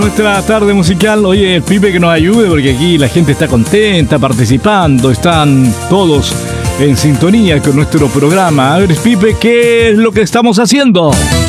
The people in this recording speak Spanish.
Nuestra tarde musical, oye, el Pipe que nos ayude porque aquí la gente está contenta, participando, están todos en sintonía con nuestro programa. A ver, Pipe, ¿qué es lo que estamos haciendo?